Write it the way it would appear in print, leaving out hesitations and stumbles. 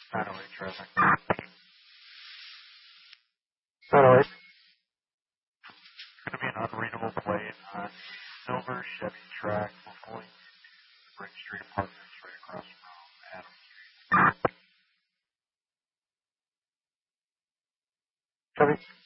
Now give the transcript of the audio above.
908 traffic. 908. It's going to be an unreadable plate on silver Chevy Trax pulling Spring Street Apartments right across from Adams. Chevy.